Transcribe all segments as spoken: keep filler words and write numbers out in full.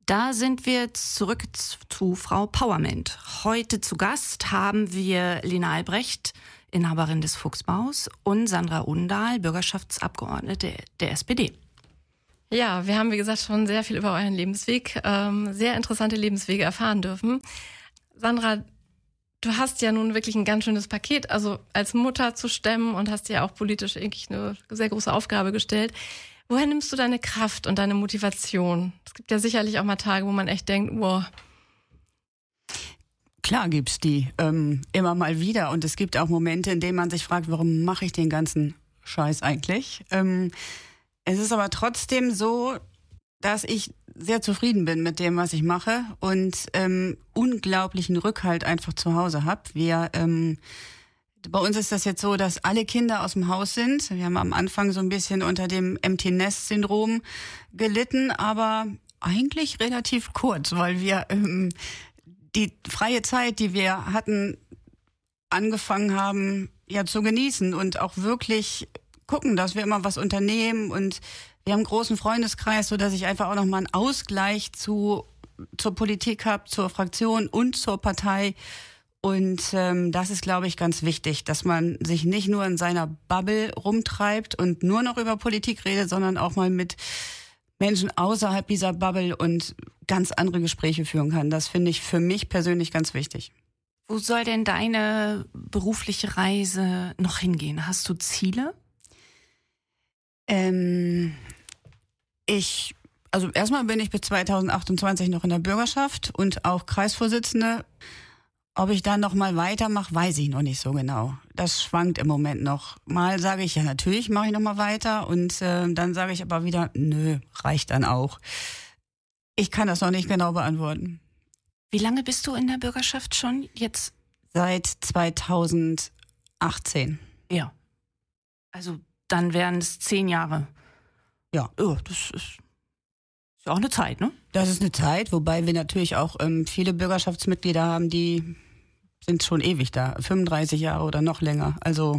Da sind wir zurück zu Frau Pauerment. Heute zu Gast haben wir Lena Albrecht, Inhaberin des Fuchsbaus, und Sandra Undahl, Bürgerschaftsabgeordnete der S P D. Ja, wir haben, wie gesagt, schon sehr viel über euren Lebensweg, ähm, sehr interessante Lebenswege erfahren dürfen. Sandra, du hast ja nun wirklich ein ganz schönes Paket, also als Mutter zu stemmen, und hast ja auch politisch eigentlich eine sehr große Aufgabe gestellt. Woher nimmst du deine Kraft und deine Motivation? Es gibt ja sicherlich auch mal Tage, wo man echt denkt, wow. Klar gibt's die, ähm, immer mal wieder. Und es gibt auch Momente, in denen man sich fragt, warum mache ich den ganzen Scheiß eigentlich? Ähm, es ist aber trotzdem so, dass ich sehr zufrieden bin mit dem, was ich mache, und ähm, unglaublichen Rückhalt einfach zu Hause habe. Wir ähm, Bei uns ist das jetzt so, dass alle Kinder aus dem Haus sind. Wir haben am Anfang so ein bisschen unter dem Empty Nest Syndrom gelitten, aber eigentlich relativ kurz, weil wir ähm, die freie Zeit, die wir hatten, angefangen haben, ja, zu genießen und auch wirklich gucken, dass wir immer was unternehmen. Und wir haben einen großen Freundeskreis, so dass ich einfach auch noch mal einen Ausgleich zu zur Politik habe, zur Fraktion und zur Partei. Und ähm, das ist, glaube ich, ganz wichtig, dass man sich nicht nur in seiner Bubble rumtreibt und nur noch über Politik redet, sondern auch mal mit Menschen außerhalb dieser Bubble und ganz andere Gespräche führen kann. Das finde ich für mich persönlich ganz wichtig. Wo soll denn deine berufliche Reise noch hingehen? Hast du Ziele? Ähm, ich, also erstmal bin ich bis zweitausendachtundzwanzig noch in der Bürgerschaft und auch Kreisvorsitzende. Ob ich dann noch mal weitermache, weiß ich noch nicht so genau. Das schwankt im Moment noch. Mal sage ich, ja, natürlich mache ich noch mal weiter, und äh, dann sage ich aber wieder, nö, reicht dann auch. Ich kann das noch nicht genau beantworten. Wie lange bist du in der Bürgerschaft schon jetzt? Seit zweitausendachtzehn. Ja. Also dann wären es zehn Jahre. Ja. Oh, das ist, ist auch eine Zeit, ne? Das ist eine Zeit, wobei wir natürlich auch ähm, viele Bürgerschaftsmitglieder haben, die sind schon ewig da, fünfunddreißig Jahre oder noch länger. Also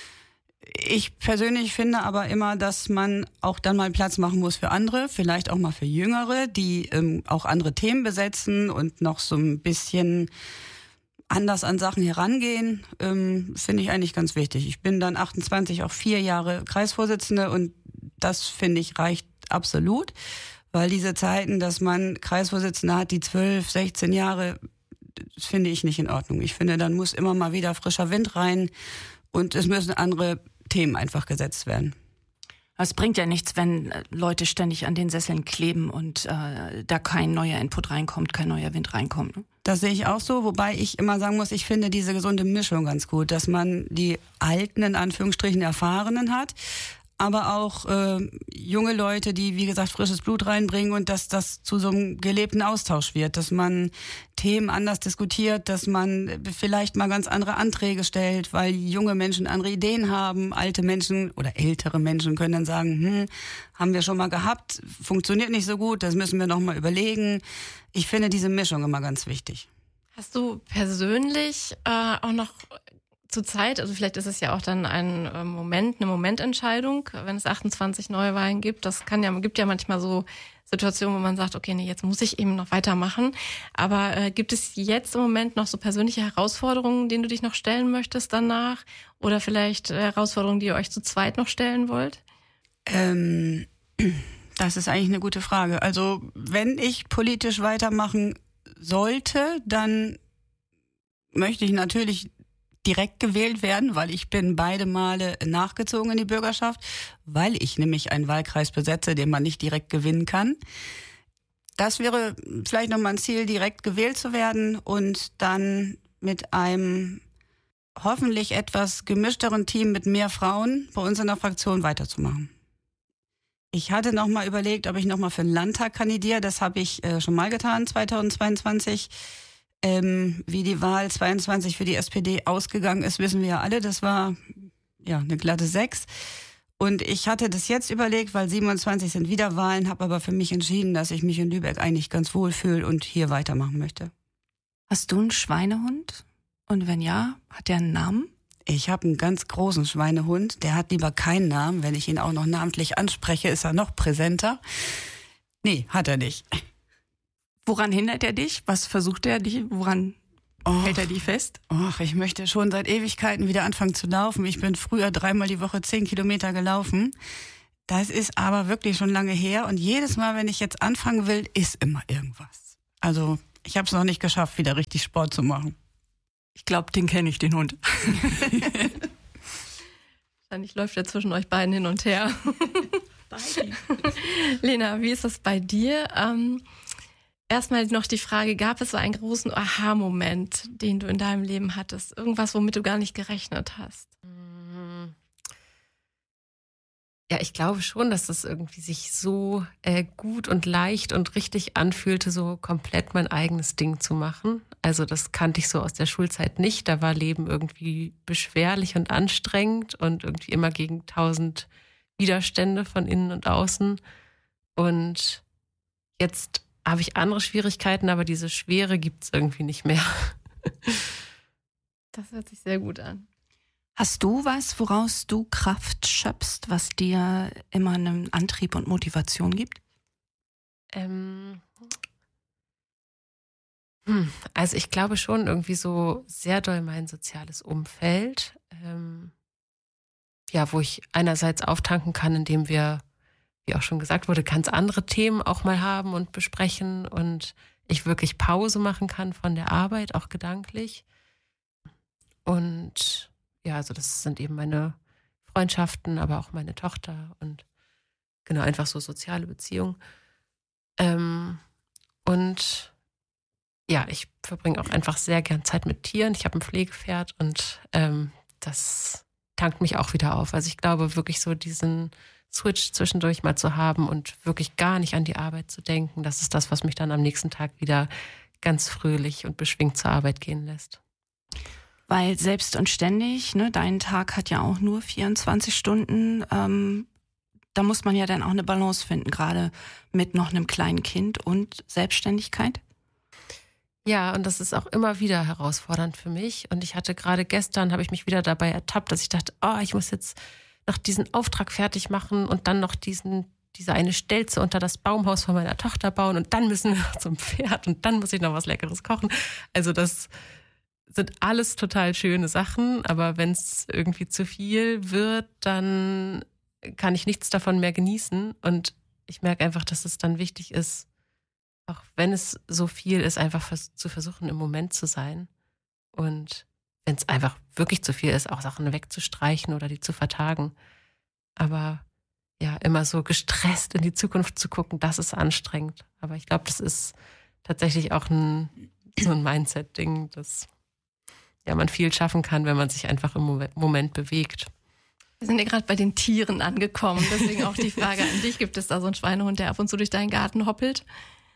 ich persönlich finde aber immer, dass man auch dann mal Platz machen muss für andere, vielleicht auch mal für Jüngere, die ähm, auch andere Themen besetzen und noch so ein bisschen anders an Sachen herangehen, ähm, finde ich eigentlich ganz wichtig. Ich bin dann achtundzwanzig, auch vier Jahre Kreisvorsitzende, und das, finde ich, reicht absolut. Weil diese Zeiten, dass man Kreisvorsitzende hat, die zwölf, sechzehn Jahre, das finde ich nicht in Ordnung. Ich finde, dann muss immer mal wieder frischer Wind rein, und es müssen andere Themen einfach gesetzt werden. Es bringt ja nichts, wenn Leute ständig an den Sesseln kleben und äh, da kein neuer Input reinkommt, kein neuer Wind reinkommt. Ne? Das sehe ich auch so, wobei ich immer sagen muss, ich finde diese gesunde Mischung ganz gut, dass man die alten, in Anführungsstrichen, Erfahrenen hat, aber auch äh, junge Leute, die, wie gesagt, frisches Blut reinbringen, und dass das zu so einem gelebten Austausch wird, dass man Themen anders diskutiert, dass man vielleicht mal ganz andere Anträge stellt, weil junge Menschen andere Ideen haben, alte Menschen oder ältere Menschen können dann sagen, hm, haben wir schon mal gehabt, funktioniert nicht so gut, das müssen wir noch mal überlegen. Ich finde diese Mischung immer ganz wichtig. Hast du persönlich äh, auch noch zur Zeit, also vielleicht ist es ja auch dann ein äh, Moment, eine Momententscheidung, wenn es achtundzwanzig Neuwahlen gibt. Das kann ja, gibt ja manchmal so Situationen, wo man sagt, okay, nee, jetzt muss ich eben noch weitermachen. Aber äh, gibt es jetzt im Moment noch so persönliche Herausforderungen, denen du dich noch stellen möchtest danach? Oder vielleicht äh, Herausforderungen, die ihr euch zu zweit noch stellen wollt? Ähm, das ist eigentlich eine gute Frage. Also wenn ich politisch weitermachen sollte, dann möchte ich natürlich direkt gewählt werden, weil ich bin beide Male nachgezogen in die Bürgerschaft, weil ich nämlich einen Wahlkreis besetze, den man nicht direkt gewinnen kann. Das wäre vielleicht nochmal ein Ziel, direkt gewählt zu werden und dann mit einem hoffentlich etwas gemischteren Team mit mehr Frauen bei uns in der Fraktion weiterzumachen. Ich hatte nochmal überlegt, ob ich nochmal für den Landtag kandidiere. Das habe ich äh, schon mal getan, zweitausendzweiundzwanzig. Ähm, wie die Wahl zweiundzwanzig für die S P D ausgegangen ist, wissen wir ja alle. Das war ja eine glatte Sechs. Und ich hatte das jetzt überlegt, weil siebenundzwanzig sind wieder Wahlen, habe aber für mich entschieden, dass ich mich in Lübeck eigentlich ganz wohl fühle und hier weitermachen möchte. Hast du einen Schweinehund? Und wenn ja, hat der einen Namen? Ich habe einen ganz großen Schweinehund. Der hat lieber keinen Namen. Wenn ich ihn auch noch namentlich anspreche, ist er noch präsenter. Nee, hat er nicht. Woran hindert er dich? Was versucht er dich? Woran Och, hält er dich fest? Och, ich möchte schon seit Ewigkeiten wieder anfangen zu laufen. Ich bin früher dreimal die Woche zehn Kilometer gelaufen. Das ist aber wirklich schon lange her. Und jedes Mal, wenn ich jetzt anfangen will, ist immer irgendwas. Also ich habe es noch nicht geschafft, wieder richtig Sport zu machen. Ich glaube, den kenne ich, den Hund. Wahrscheinlich läuft er zwischen euch beiden hin und her. Lena, wie ist das bei dir? Ähm, erstmal noch die Frage, gab es so einen großen Aha-Moment, den du in deinem Leben hattest? Irgendwas, womit du gar nicht gerechnet hast? Ja, ich glaube schon, dass das irgendwie sich so äh, gut und leicht und richtig anfühlte, so komplett mein eigenes Ding zu machen. Also das kannte ich so aus der Schulzeit nicht. Da war Leben irgendwie beschwerlich und anstrengend und irgendwie immer gegen tausend Widerstände von innen und außen. Und jetzt habe ich andere Schwierigkeiten, aber diese Schwere gibt es irgendwie nicht mehr. Das hört sich sehr gut an. Hast du was, woraus du Kraft schöpfst, was dir immer einen Antrieb und Motivation gibt? Ähm, hm, also ich glaube schon irgendwie so sehr doll mein soziales Umfeld, ähm, ja, wo ich einerseits auftanken kann, indem wir, wie auch schon gesagt wurde, ganz andere Themen auch mal haben und besprechen und ich wirklich Pause machen kann von der Arbeit, auch gedanklich. Und ja, also das sind eben meine Freundschaften, aber auch meine Tochter und genau, einfach so soziale Beziehungen. Ähm, und ja, ich verbringe auch einfach sehr gern Zeit mit Tieren. Ich habe ein Pflegepferd und ähm, das tankt mich auch wieder auf. Also ich glaube wirklich so diesen Switch zwischendurch mal zu haben und wirklich gar nicht an die Arbeit zu denken, das ist das, was mich dann am nächsten Tag wieder ganz fröhlich und beschwingt zur Arbeit gehen lässt. Weil selbst und ständig, ne, dein Tag hat ja auch nur vierundzwanzig Stunden. Ähm, da muss man ja dann auch eine Balance finden, gerade mit noch einem kleinen Kind und Selbstständigkeit. Ja, und das ist auch immer wieder herausfordernd für mich. Und ich hatte gerade gestern, habe ich mich wieder dabei ertappt, dass ich dachte, oh, ich muss jetzt noch diesen Auftrag fertig machen und dann noch diesen diese eine Stelze unter das Baumhaus von meiner Tochter bauen und dann müssen wir noch zum Pferd und dann muss ich noch was Leckeres kochen. Also das sind alles total schöne Sachen, aber wenn es irgendwie zu viel wird, dann kann ich nichts davon mehr genießen und ich merke einfach, dass es dann wichtig ist, auch wenn es so viel ist, einfach vers- zu versuchen, im Moment zu sein und wenn es einfach wirklich zu viel ist, auch Sachen wegzustreichen oder die zu vertagen. Aber ja, immer so gestresst in die Zukunft zu gucken, das ist anstrengend. Aber ich glaube, das ist tatsächlich auch ein, so ein Mindset-Ding, dass ja, man viel schaffen kann, wenn man sich einfach im Moment bewegt. Wir sind ja gerade bei den Tieren angekommen, deswegen auch die Frage an dich. Gibt es da so einen Schweinehund, der ab und zu durch deinen Garten hoppelt?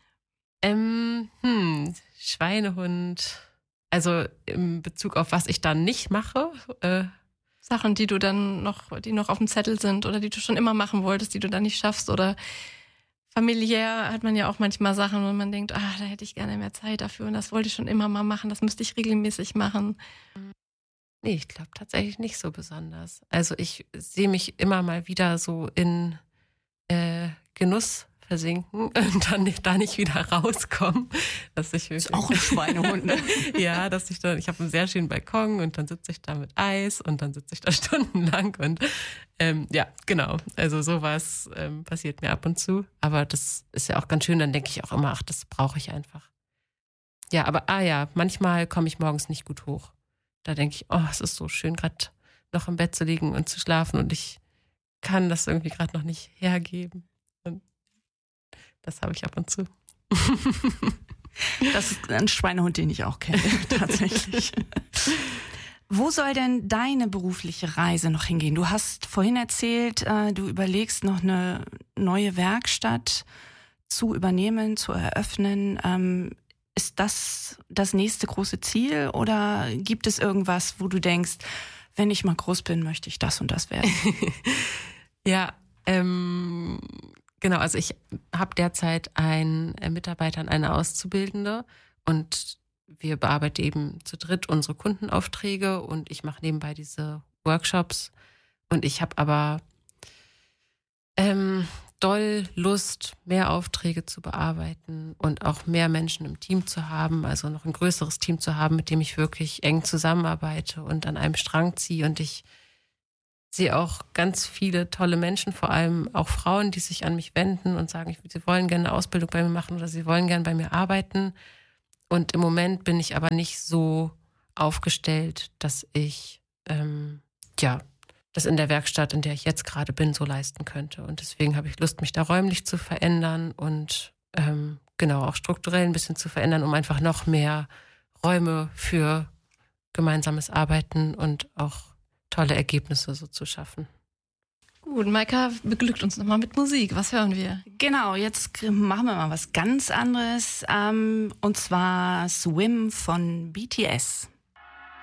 Ähm, hm, Schweinehund, also in Bezug auf was ich dann nicht mache. Äh, Sachen, die du dann noch, die noch auf dem Zettel sind oder die du schon immer machen wolltest, die du dann nicht schaffst oder familiär hat man ja auch manchmal Sachen, wo man denkt, ah, da hätte ich gerne mehr Zeit dafür und das wollte ich schon immer mal machen, das müsste ich regelmäßig machen. Nee, ich glaube tatsächlich nicht so besonders. Also ich sehe mich immer mal wieder so in äh, Genuss versinken und dann nicht, da nicht wieder rauskommen. Dass ich wirklich, ist auch ein Schweinehund, ne? Ja, dass ich dann, ich habe einen sehr schönen Balkon und dann sitze ich da mit Eis und dann sitze ich da stundenlang und ähm, ja, genau. Also sowas ähm, passiert mir ab und zu. Aber das ist ja auch ganz schön, dann denke ich auch immer, ach, das brauche ich einfach. Ja, aber ah ja, manchmal komme ich morgens nicht gut hoch. Da denke ich, oh, es ist so schön, gerade noch im Bett zu liegen und zu schlafen und ich kann das irgendwie gerade noch nicht hergeben. Und das habe ich ab und zu. Das ist ein Schweinehund, den ich auch kenne, tatsächlich. Wo soll denn deine berufliche Reise noch hingehen? Du hast vorhin erzählt, äh, du überlegst noch eine neue Werkstatt zu übernehmen, zu eröffnen. Ähm, ist das das nächste große Ziel oder gibt es irgendwas, wo du denkst, wenn ich mal groß bin, möchte ich das und das werden? Ja, ähm, genau. Also ich habe derzeit einen Mitarbeiter und eine Auszubildende und wir bearbeiten eben zu dritt unsere Kundenaufträge und ich mache nebenbei diese Workshops und ich habe aber ähm, doll Lust, mehr Aufträge zu bearbeiten und auch mehr Menschen im Team zu haben, also noch ein größeres Team zu haben, mit dem ich wirklich eng zusammenarbeite und an einem Strang ziehe. Und ich sehe auch ganz viele tolle Menschen, vor allem auch Frauen, die sich an mich wenden und sagen, sie wollen gerne eine Ausbildung bei mir machen oder sie wollen gerne bei mir arbeiten. Und im Moment bin ich aber nicht so aufgestellt, dass ich ähm, ja das in der Werkstatt, in der ich jetzt gerade bin, so leisten könnte. Und deswegen habe ich Lust, mich da räumlich zu verändern und ähm, genau auch strukturell ein bisschen zu verändern, um einfach noch mehr Räume für gemeinsames Arbeiten und auch tolle Ergebnisse so zu schaffen. Gut, Maika beglückt uns nochmal mit Musik. Was hören wir? Genau, jetzt machen wir mal was ganz anderes. Ähm, und zwar Swim von B T S.